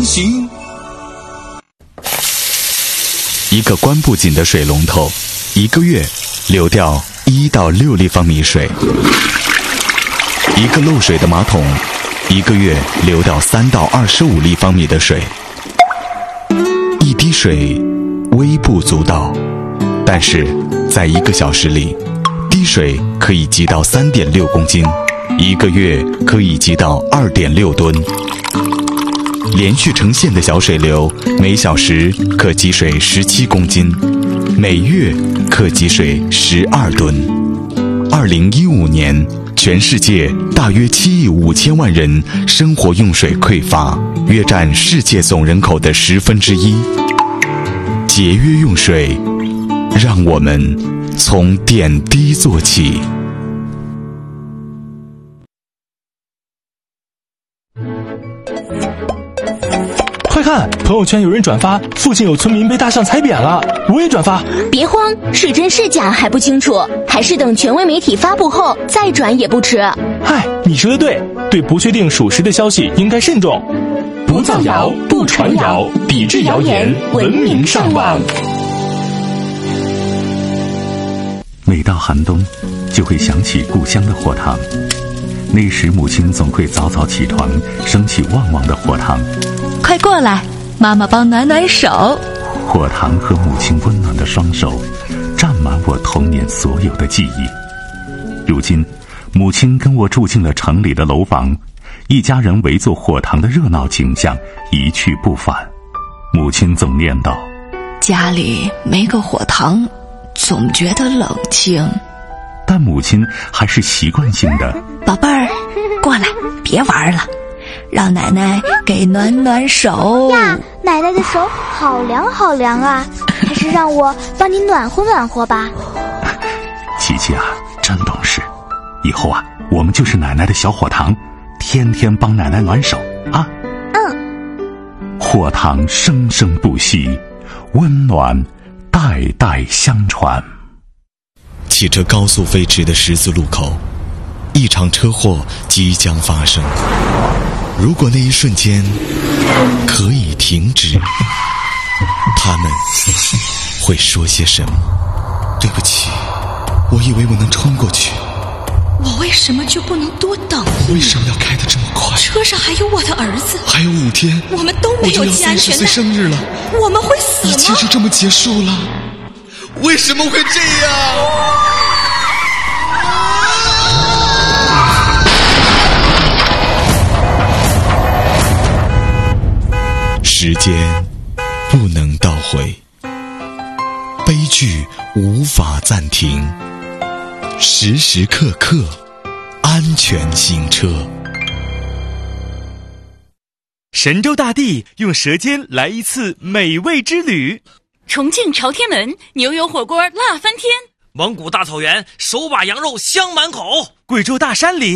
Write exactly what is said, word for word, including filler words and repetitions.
行。 一个关不紧的水龙头，一个月流掉一到六立方米水；一个漏水的马桶，一个月流掉三到二十五立方米的水。一滴水微不足道，但是在一个小时里，滴水可以积到三点六公斤，一个月可以积到二点六吨。连续成线的小水流，每小时可积水十七公斤，每月可积水十二吨。二零一五年，全世界大约七亿五千万人生活用水匮乏，约占世界总人口的十分之一。节约用水，让我们从点滴做起。 快看，朋友圈有人转发附近有村民被大象踩扁了，我也转发。 别慌，是真是假还不清楚，还是等权威媒体发布后再转也不迟。 嗨，你说的对，对不确定属实的消息应该慎重。 不造谣，不传谣，抵制谣言，文明上网。 每到寒冬，就会想起故乡的火塘。那时母亲总会早早起床，升起旺旺的火塘。 快过来，妈妈帮暖暖手。 火塘和母亲温暖的双手，占满我童年所有的记忆。如今，母亲跟我住进了城里的楼房，一家人围坐火塘的热闹景象一去不返。母亲总念叨： 家里没个火塘，总觉得冷清。 但母亲还是习惯性的： 宝贝儿，过来，别玩了，让奶奶给暖暖手呀。奶奶的手好凉好凉啊，还是让我帮你暖和暖和吧。 琪琪啊，真懂事，以后啊，我们就是奶奶的小火塘，天天帮奶奶暖手啊。 嗯。 火塘生生不息，温暖代代相传。 汽车高速飞驰的十字路口，一场车祸即将发生。如果那一瞬间可以停止，他们会说些什么？对不起，我以为我能冲过去。 我为什么就不能多等一为什么要开得这么快？ 车上还有我的儿系， 还有五天， 我们都没有系安全带。 我就要三十岁生日了， 我们会死吗？ 一切就这么结束了？为什么会这样？时间不能倒回，悲剧无法暂停，时时刻刻安全行车。 神州大地用舌尖来一次美味之旅。 重庆朝天门牛油火锅辣翻天， 蒙古大草原手把羊肉香满口， 贵州大山里